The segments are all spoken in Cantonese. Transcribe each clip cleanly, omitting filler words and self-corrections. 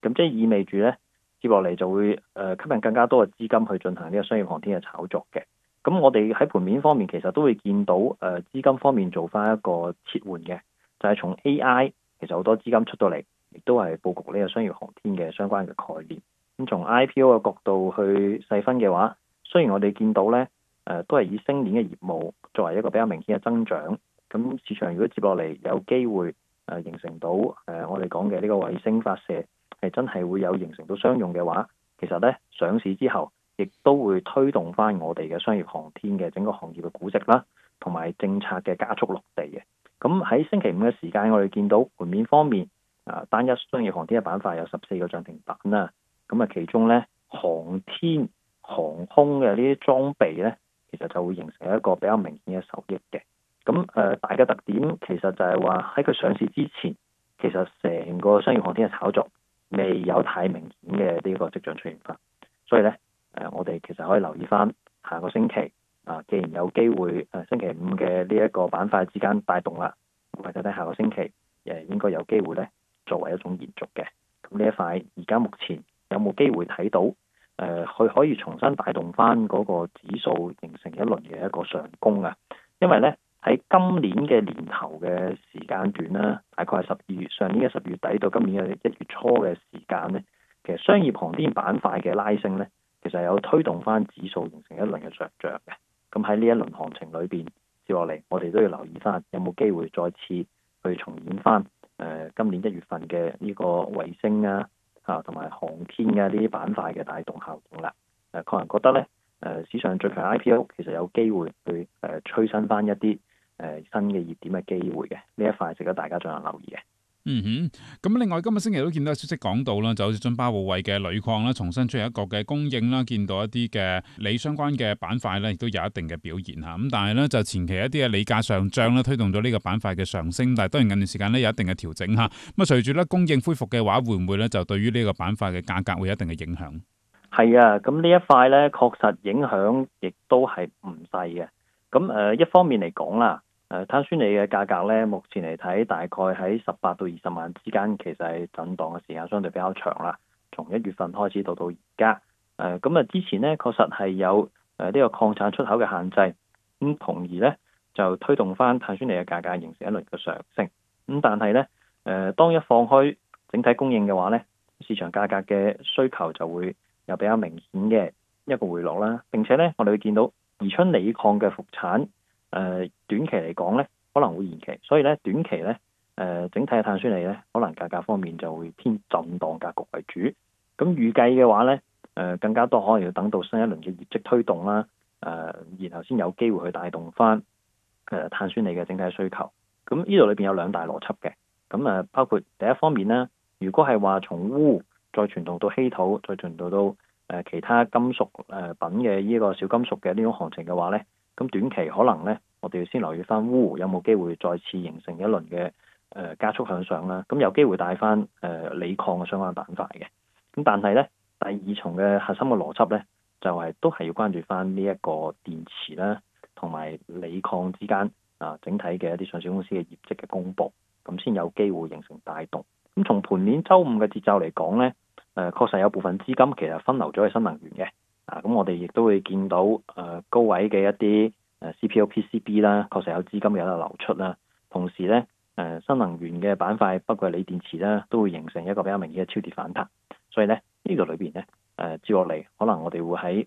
咁即係意味住咧，接落嚟就會吸引更加多嘅資金去進行呢個商業航天嘅炒作嘅。咁我哋喺盤面方面其實都會見到資金方面做翻一個切換嘅，就係從 AI 其實好多資金出到嚟，亦都係佈局呢個商業航天嘅相關嘅概念。咁從 IPO 嘅角度去細分嘅話，雖然我哋見到咧都係以星鏈嘅業務作為一個比較明顯嘅增長，咁市場如果接落嚟有機會形成到我哋講嘅呢個衛星發射係真係會有形成到商用嘅話，其實咧上市之後，亦都會推動翻我哋嘅商業航天嘅整個行業嘅估值啦，同埋政策嘅加速落地嘅。咁喺星期五嘅時間，我哋見到盤面方面單一商業航天嘅板塊有14個漲停板啦。咁其中咧航天航空嘅呢啲裝備咧，其實就會形成一個比較明顯嘅受益嘅。咁大嘅特點其實就係話喺佢上市之前，其實成個商業航天嘅炒作未有太明顯嘅呢個跡象出現翻，所以咧我哋其實可以留意翻下個星期既然有機會星期五嘅呢一個板塊之間帶動啦，咁睇睇下個星期應該有機會咧作為一種延續嘅。咁呢一塊而家目前有冇機會睇到佢可以重新帶動翻嗰個指數形成一輪嘅一個上攻啊？因為咧喺今年嘅年頭嘅時間段啦，大概係上年嘅12月底到今年嘅1月初嘅時間咧，其實商業航天板塊嘅拉升咧，其實有推動翻指數形成一輪嘅上漲嘅。咁喺呢一輪行情裏邊接落嚟，我哋都要留意翻有冇機會再次去重演翻今年1月份嘅呢個衛星同埋航天呢啲板塊嘅帶動效應啦。個人覺得咧市場最強 IPO 其實有機會去催生翻一啲新嘅熱點嘅機會嘅，呢一塊值得大家進行留意嘅。 嗯哼，咁另外今日星期都見到有消息講到啦，就好似津巴布韋嘅鋁礦啦，重新出現一個嘅供應啦，見到一啲嘅鋰相關嘅板塊咧，亦都有一定嘅表現嚇。咁但係咧就前期一啲嘅鋰價上漲啦，推動咗呢個板塊嘅上升，但係當然近段時間咧有一定嘅調整嚇。咁隨住咧供應恢復嘅話，會唔會咧就對於呢個板塊嘅價格會有一定嘅影響？ 係啊，咁呢一塊咧確實影響亦都係唔細嘅。咁一方面嚟講啦。碳酸鋰嘅價格咧，目前嚟睇大概喺18到20萬之間，其實係震盪嘅時間相對比較長啦。從1月份開始到而家，之前咧確實係有呢個礦產出口嘅限制，咁從而咧就推動翻碳酸鋰嘅價格形成一輪嘅上升。咁但係咧當一放開整體供應嘅話咧，市場價格嘅需求就會有比較明顯嘅一個回落啦。並且咧，我哋會見到宜春鋰礦嘅復產。短期嚟講咧，可能會延期，所以咧短期咧，整體嘅碳酸鋰咧，可能價格方面就會偏震盪格局為主。咁預計嘅話咧，更加多可能要等到新一輪嘅業績推動啦，然後先有機會去帶動翻碳酸鋰嘅整體需求。咁呢度裏邊有兩大邏輯嘅，咁包括第一方面啦，如果係話從鎢再傳導到稀土，再傳導到其他金屬品嘅呢個小金屬嘅呢種行情嘅話咧。咁短期可能咧，我哋要先留意翻鎢有冇機會再次形成一輪嘅加速向上啦。咁有機會帶翻鋰礦嘅相關板塊嘅。咁但係咧，第二重嘅核心嘅邏輯咧，就係都係要關注翻呢一個電池啦，同埋鋰礦之間整體嘅一啲上市公司嘅業績嘅公佈，咁先有機會形成帶動。咁從盤面週五嘅節奏嚟講咧，確實有部分資金其實分流咗去新能源嘅。咁我哋亦都會見到高位嘅一啲CPO、PCB 啦，確實有資金有得流出啦。同時咧，新能源嘅板塊，包括鋰電池啦，都會形成一個比較明顯嘅超跌反彈。所以咧，呢度裏邊咧，接落嚟可能我哋會喺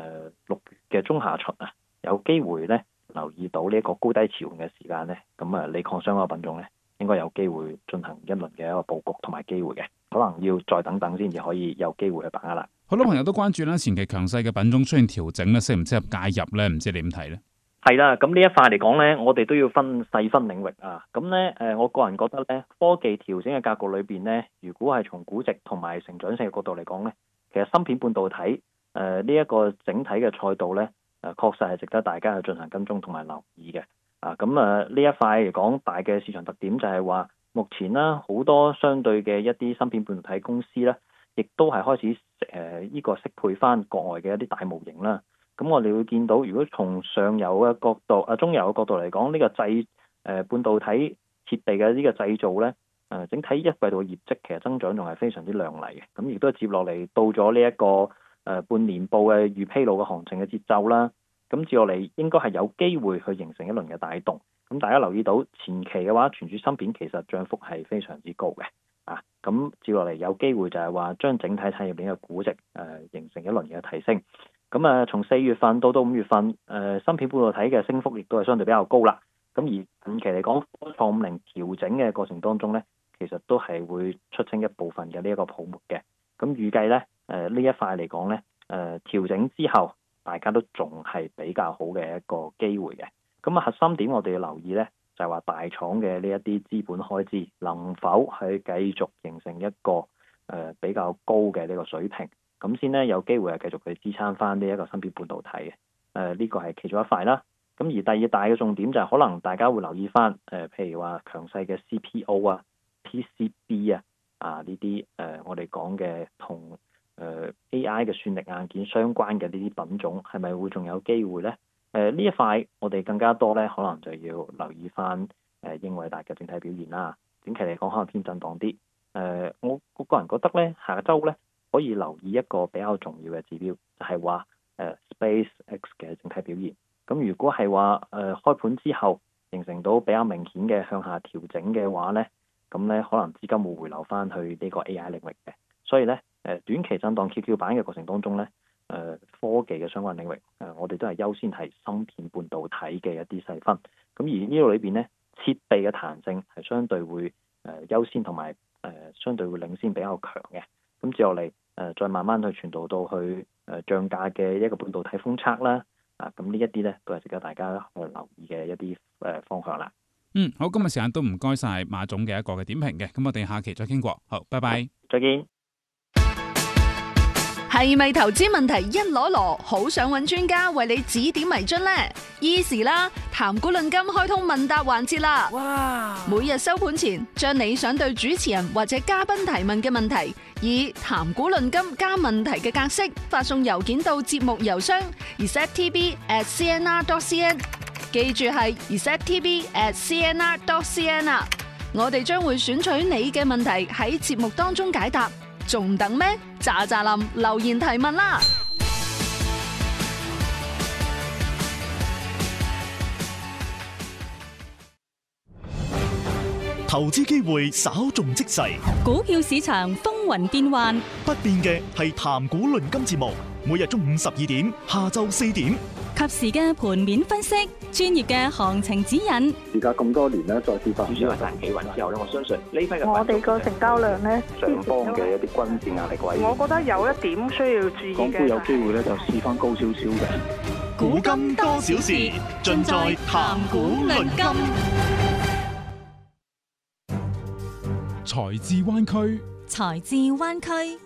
6月嘅中下旬有機會咧留意到呢一個高低潮嘅時間咧，咁鋰礦相關品種咧應該有機會進行一輪嘅一個佈局同埋機會嘅，可能要再等等先至可以有機會去把握啦。 好多朋友都關注啦，前期強勢嘅品種出現調整咧，適唔適合介入咧？唔知你點睇咧？ 係啦，咁呢一塊嚟講咧，我哋都要細分領域啊。咁咧我個人覺得咧，科技調整嘅格局裏邊咧，如果係從估值同埋成長性嘅角度嚟講咧，其實芯片半導體呢一個整體嘅賽道咧，確實係值得大家去進行跟蹤同埋留意嘅。呢一塊嚟講，大嘅市場特點就係話，目前啦好多相對嘅一啲芯片半導體公司咧，亦都係開始呢個適配翻國外嘅一啲大模型啦。咁我哋會見到，如果從上游嘅角度、中游嘅角度嚟講，呢個半導體設備嘅呢個製造咧， 整體一季度嘅業績其實增長仲係非常之亮麗嘅，咁亦都係接落嚟到咗呢一個半年報嘅預披露嘅行情嘅節奏啦。咁接落嚟應該係有機會去形成一輪嘅帶動。咁大家留意到前期嘅話，傳儲芯片其實漲幅係非常之高嘅。咁接落嚟有機會就係話將整體產業鏈嘅估值形成一輪嘅提升。咁從4月份到5月份，芯片半導體嘅升幅亦都係相對比較高啦。咁而近期嚟講，科創50調整嘅過程當中咧，其實都係會出清一部分嘅呢一個泡沫嘅。咁預計咧，呢一塊嚟講咧，調整之後，大家都仲係比較好嘅一個機會嘅。咁核心點我哋要留意咧，就係話大廠嘅呢一啲資本開支能否係繼續形成一個比較高嘅呢個水平，咁先咧有機會係繼續去支撐翻呢一個芯片半導體嘅。呢個係其中一塊啦。咁而第二大嘅重點就係可能大家會留意翻譬如話強勢嘅 CPO 啊、PCB 呢啲我哋講嘅同AI 嘅算力硬件相關嘅呢啲品種，係咪會仲有機會咧？呢一塊我哋更加多咧，可能就要留意翻英偉達嘅整體表現啦。短期嚟講可能偏震盪啲。我個人覺得咧，下周咧可以留意一個比較重要嘅指標，就係話SpaceX 嘅整體表現。咁如果係話開盤之後形成到比較明顯嘅向下調整嘅話咧，咁咧可能資金會回流翻去呢個 AI 領域嘅。所以咧短期震盪蹺蹺板嘅過程當中咧，科技嘅相關領域我哋都係優先係芯片半導體嘅一啲細分。咁而呢度裏邊咧，設備嘅彈性係相對會優先同埋相對會領先比較強嘅。咁接落嚟再慢慢去傳導到去漲價嘅一個半導體封測啦。咁呢一啲咧都係值得大家去留意嘅一啲方向啦。 好，今日時間都唔該晒馬總嘅一個嘅點評嘅，咁我哋下期再傾過。好，拜拜， 再見。 係咪投資問題一籮籮，好想揾專家為你指點迷津呢？Easy 啦，談股論金開通問答環節啦！哇！每日收盤前，將你想對主持人或者嘉賓提問嘅問題，以談股論金加問題嘅格式發送郵件到節目郵箱 resettv@cnr.cn， 記住係 resettv@cnr.cn 啊！我哋將會選取你嘅問題喺節目當中解答。仲等咩？喳喳林留言提問啦！ 投資機會稍縱即逝， 股票市場風雲變幻， 不變嘅係談股論金節目，每日中午12點，下晝4點， 及時嘅盤面分析，專業嘅行情指引。 而家咁多年咧，再次發展為大企穩之後咧，我相信呢批嘅我哋個成交量咧， 上方嘅一啲均線壓力位， 我覺得有一點需要注意嘅。 港股有機會咧就試翻高少少嘅。 古今多少事，盡在談股論金。 財智灣區， 財智灣區。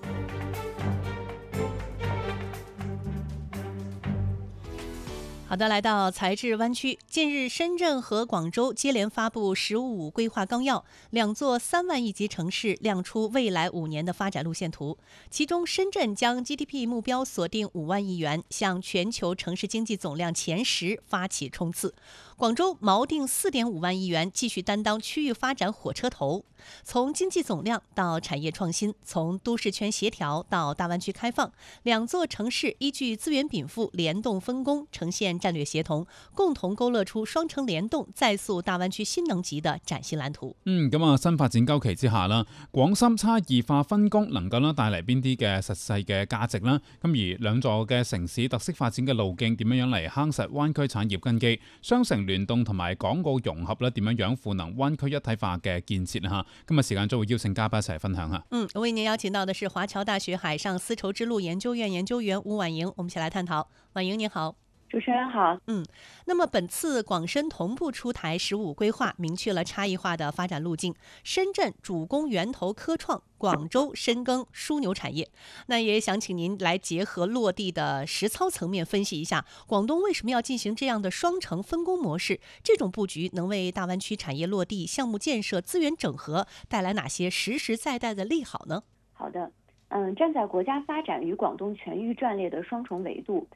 好的，來到財智灣區。近日，深圳和廣州接連發布15規劃綱要，兩座3萬億級城市亮出未來5年的發展路線圖。其中，深圳將 GDP 目標鎖定5萬億元，向全球城市經濟總量前10發起衝刺。廣州錨定4.5萬億元，繼續擔當區域發展火車頭。從經濟總量到產業創新，從都市圈協調到大灣區開放，兩座城市依據資源稟賦聯動分工，呈現戰略協同，共同勾勒出雙城聯動再塑大灣區新能級的嶄新藍圖。 新發展週期之下啦，廣深差異化分工能夠帶嚟邊啲嘅實際嘅價值啦？咁而兩座嘅城市特色發展嘅路徑點樣嚟夯實灣區產業根基？雙城聯動同埋港澳融合咧，點樣賦能灣區一體化嘅建設啊？今日時間就會邀請嘉賓一齊分享下。 為您邀請到的是華僑大學海上絲綢之路研究院研究員吳婉瑩，我們一起來探討。婉瑩你好。 主持人好。 那麼本次廣深同步出台15規劃，明確了差異化的發展路徑。深圳主攻源頭科創，廣州深耕樞紐產業。那也想請您來結合落地的實操層面分析一下，廣東為什麼要進行這樣的雙城分工模式？這種佈局能為大灣區產業落地、項目建設、資源整合帶來哪些實實在在的利好呢？ 好的，站在國家發展與廣東全域戰略的雙重維度，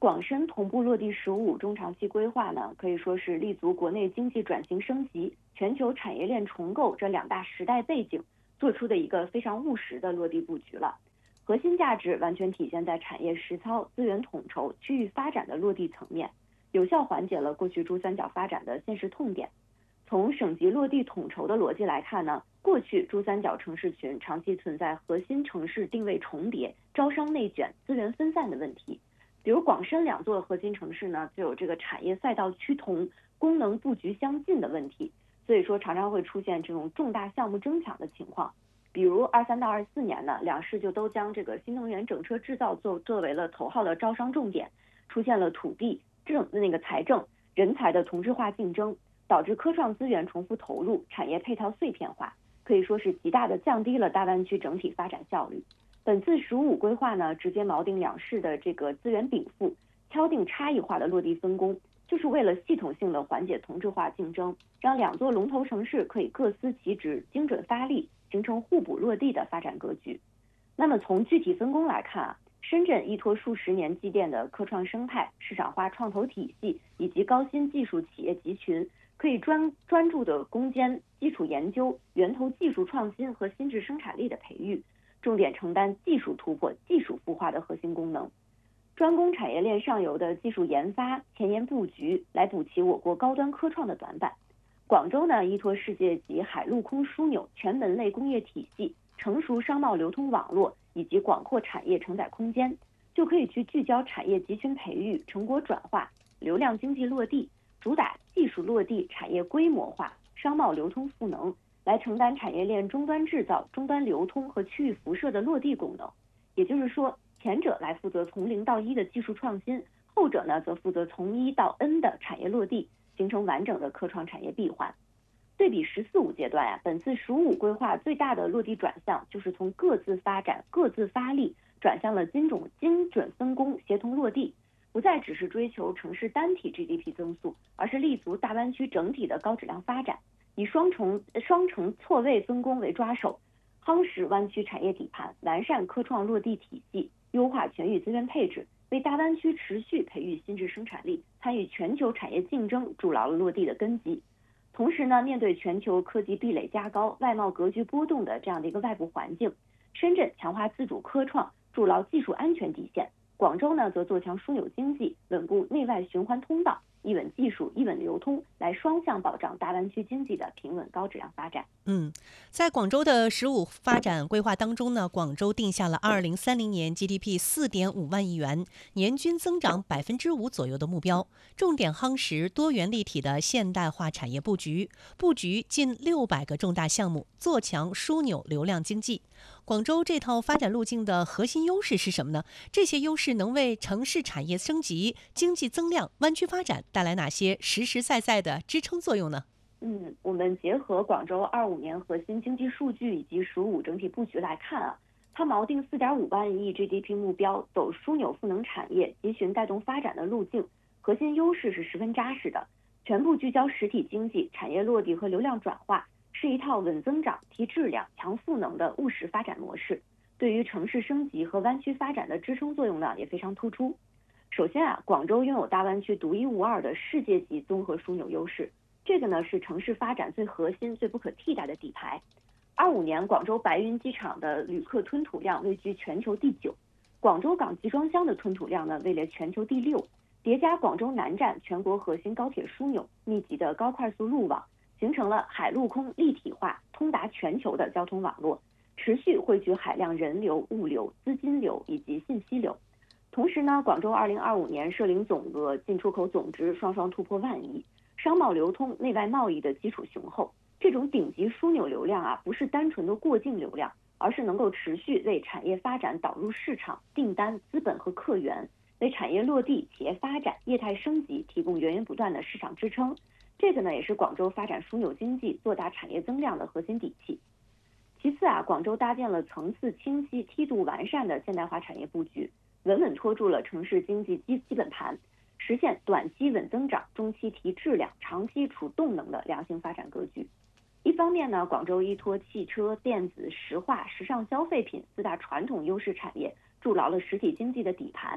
广深同步落地“十五五”中长期规划呢，可以说是立足国内经济转型升级、全球产业链重构这2大时代背景，做出的一个非常务实的落地布局了。核心价值完全体现在产业实操、资源统筹、区域发展的落地层面，有效缓解了过去珠三角发展的现实痛点。从省级落地统筹的逻辑来看呢，过去珠三角城市群长期存在核心城市定位重叠、招商内卷、资源分散的问题。比如广深2座核心城市呢，就有这个产业赛道趋同、功能布局相近的问题，所以说常常会出现这种重大项目争抢的情况。比如23到24年呢，2市就都将这个新能源整车制造作为了头号的招商重点，出现了土地、财政、人才的同质化竞争，导致科创资源重复投入，产业配套碎片化，可以说是极大的降低了大湾区整体发展效率。本次“十五五”规划呢，直接锚定2市的这个资源禀赋，敲定差异化的落地分工，就是为了系统性的缓解同质化竞争，让2座龙头城市可以各司其职，精准发力，形成互补落地的发展格局。那么从具体分工来看啊，深圳依托数十年积淀的科创生态、市场化创投体系以及高新技术企业集群，可以专注的攻坚基础研究、源头技术创新和新质生产力的培育，重点承担技术突破、技术孵化的核心功能，专攻产业链上游的技术研发、前沿布局，来补齐我国高端科创的短板。广州呢，依托世界级海陆空枢纽全门类工业体系、成熟商贸流通网络以及广阔产业承载空间，就可以去聚焦产业集群培育、成果转化、流量经济落地，主打技术落地、产业规模化、商贸流通赋能，来承担产业链终端制造、终端流通和区域辐射的落地功能。也就是说，前者来负责从0到1的技术创新，后者呢则负责从1到 N 的产业落地，形成完整的科创产业闭环。对比“14五”阶段本次“十五五”规划最大的落地转向，就是从各自发展、各自发力，转向了精准分工、协同落地，不再只是追求城市单体 GDP 增速，而是立足大湾区整体的高质量发展，以双城错位分工为抓手，夯实湾区产业底盘，完善科创落地体系，优化全域资源配置，为大湾区持续培育新质生产力、参与全球产业竞争筑牢了落地的根基。同时呢，面对全球科技壁垒加高、外贸格局波动的这样的一个外部环境，深圳强化自主科创，筑牢技术安全底线；广州呢，则做强枢纽经济，稳固内外循环通道，一稳技术、一稳流通，来双向保障大湾区经济的平稳高质量发展。 在广州的“十五”发展规划当中呢，广州定下了2030年 GDP 4.5万亿元，年均增长5%左右的目标，重点夯实多元立体的现代化产业布局近600个重大项目，做强枢纽流量经济。广州这套发展路径的核心优势是什么呢？这些优势能为城市产业升级、经济增量、湾区发展带来哪些实实在在的支撑作用呢？ 我们结合广州25年核心经济数据以及“十五五”整体布局来看它锚定4.5万亿 GDP 目标，走枢纽赋能产业、集群带动发展的路径，核心优势是十分扎实的，全部聚焦实体经济、产业落地和流量转化，是一套稳增长、提质量、强赋能的务实发展模式。对于城市升级和湾区发展的支撑作用呢，也非常突出。首先广州拥有大湾区独一无二的世界级综合枢纽优势。这个呢是城市发展最核心、最不可替代的底牌。25年，广州白云机场的旅客吞吐量位居全球第9，广州港集装箱的吞吐量呢位列全球第6。叠加广州南站全国核心高铁枢纽、密集的高快速路网，形成了海陆空立体化、通达全球的交通网络，持续汇聚海量人流、物流、资金流以及信息流。同时呢，广州2025年涉零总额、进出口总值双双突破万亿。商贸流通、内外贸易的基础雄厚，这种顶级枢纽流量不是单纯的过境流量，而是能够持续为产业发展导入市场、订单、资本和客源，为产业落地、企业发展、业态升级提供源源不断的市场支撑。这个呢，也是广州发展枢纽经济、做大产业增量的核心底气。其次广州搭建了层次清晰、梯度完善的现代化产业布局，稳稳拖住了城市经济基本盘，实现短期稳增长、中期提质量、长期储动能的良性发展格局。一方面呢，广州依托汽车、电子、石化、时尚消费品4大传统优势产业，筑牢了实体经济的底盘；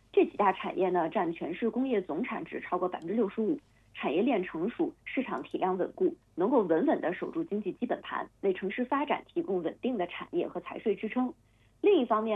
这几大产业呢，占全市工业总产值超过65%，产业链成熟，市场体量稳固，能够稳稳地守住经济基本盘，为城市发展提供稳定的产业和财税支撑。另一方面